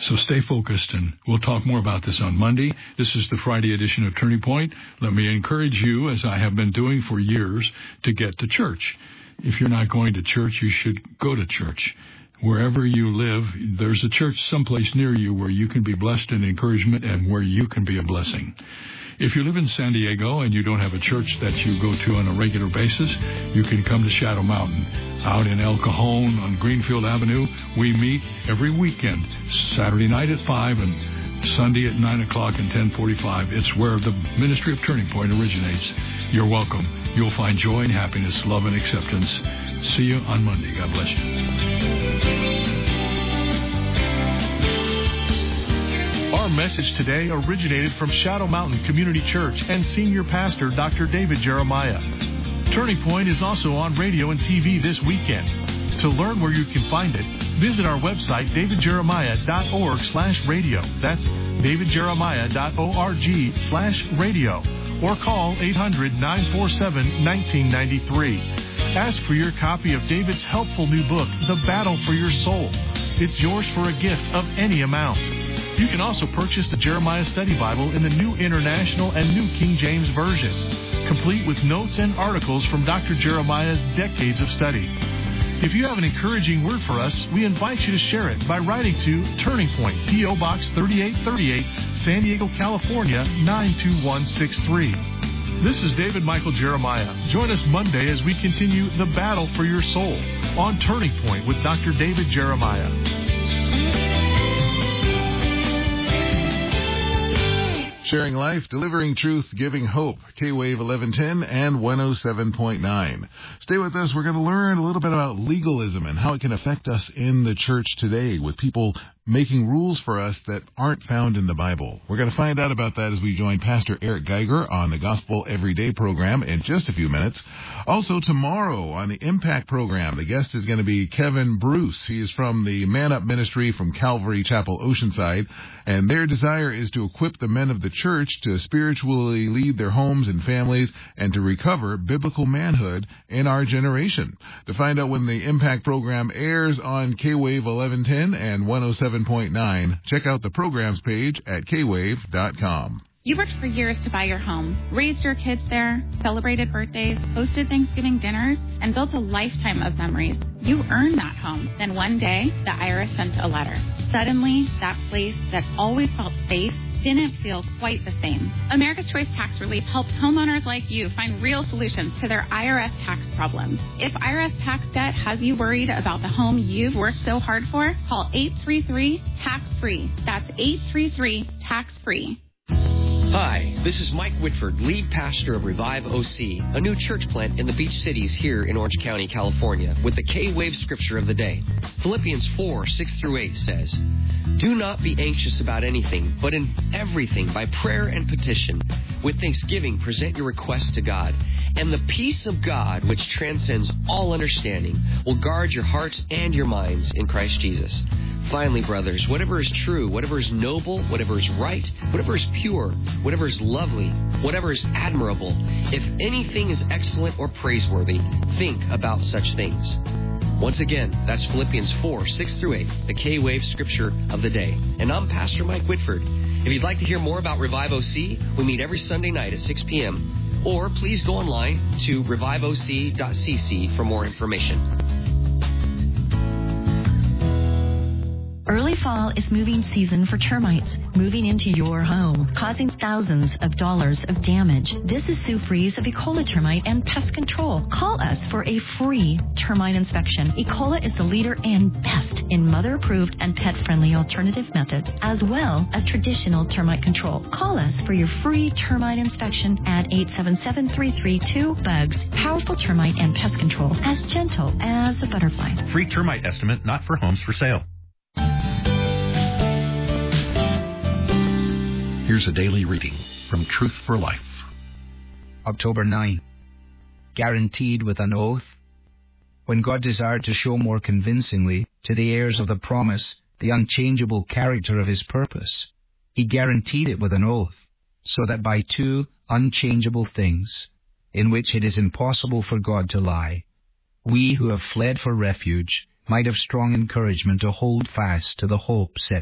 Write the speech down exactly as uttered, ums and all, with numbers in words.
So stay focused, and we'll talk more about this on Monday. This is the Friday edition of Turning Point. Let me encourage you, as I have been doing for years, to get to church. If you're not going to church, you should go to church. Wherever you live, there's a church someplace near you where you can be blessed in encouragement and where you can be a blessing. If you live in San Diego and you don't have a church that you go to on a regular basis, you can come to Shadow Mountain. Out in El Cajon on Greenfield Avenue, we meet every weekend, Saturday night at five and Sunday at nine o'clock and ten forty-five. It's where the ministry of Turning Point originates. You're welcome. You'll find joy and happiness, love and acceptance. See you on Monday. God bless you. Our message today originated from Shadow Mountain Community Church and Senior Pastor Doctor David Jeremiah. Turning Point is also on radio and T V this weekend. To learn where you can find it, visit our website, davidjeremiah.org slash radio. That's davidjeremiah.org slash radio. Or call eight hundred, nine four seven, one nine nine three. Ask for your copy of David's helpful new book, The Battle for Your Soul. It's yours for a gift of any amount. You can also purchase the Jeremiah Study Bible in the New International and New King James versions, complete with notes and articles from Doctor Jeremiah's decades of study. If you have an encouraging word for us, we invite you to share it by writing to Turning Point, P O. Box thirty-eight thirty-eight, San Diego, California, nine two one six three. This is David Michael Jeremiah. Join us Monday as we continue the battle for your soul on Turning Point with Doctor David Jeremiah. Sharing life, delivering truth, giving hope. K-Wave eleven ten and one oh seven point nine. Stay with us. We're going to learn a little bit about legalism and how it can affect us in the church today with people making rules for us that aren't found in the Bible. We're going to find out about that as we join Pastor Eric Geiger on the Gospel Everyday program in just a few minutes. Also tomorrow on the Impact program, the guest is going to be Kevin Bruce. He is from the Man Up Ministry from Calvary Chapel, Oceanside, and their desire is to equip the men of the church to spiritually lead their homes and families and to recover biblical manhood in our generation. To find out when the Impact program airs on K-Wave eleven ten and one oh seven point nine, check out the programs page at k wave dot com. You worked for years to buy your home, raised your kids there, celebrated birthdays, hosted Thanksgiving dinners, and built a lifetime of memories. You earned that home. Then one day, the I R S sent a letter. Suddenly, that place that always felt safe didn't feel quite the same. America's Choice Tax Relief helps homeowners like you find real solutions to their I R S tax problems. If I R S tax debt has you worried about the home you've worked so hard for, call eight three three, tax free. That's eight three three, tax free. Hi, this is Mike Whitford, lead pastor of Revive O C, a new church plant in the Beach Cities here in Orange County, California, with the K-Wave scripture of the day. Philippians four, six through eight says, "Do not be anxious about anything, but in everything, by prayer and petition, with thanksgiving, present your requests to God. And the peace of God, which transcends all understanding, will guard your hearts and your minds in Christ Jesus. Finally, brothers, whatever is true, whatever is noble, whatever is right, whatever is pure, whatever is lovely, whatever is admirable, if anything is excellent or praiseworthy, think about such things." Once again, that's Philippians four, six through eight, the K-Wave scripture of the day. And I'm Pastor Mike Whitford. If you'd like to hear more about Revive O C, we meet every Sunday night at six p.m. Or please go online to revive o c dot c c for more information. Early fall is moving season for termites, moving into your home, causing thousands of dollars of damage. This is Sue Fries of Ecola Termite and Pest Control. Call us for a free termite inspection. Ecola is the leader and best in mother-approved and pet-friendly alternative methods, as well as traditional termite control. Call us for your free termite inspection at eight seven seven, three three two, BUGS. Powerful termite and pest control, as gentle as a butterfly. Free termite estimate not for homes for sale. Here's a daily reading from Truth for Life. October ninth. Guaranteed with an oath. When God desired to show more convincingly to the heirs of the promise the unchangeable character of his purpose, he guaranteed it with an oath, so that by two unchangeable things, in which it is impossible for God to lie, we who have fled for refuge might have strong encouragement to hold fast to the hope set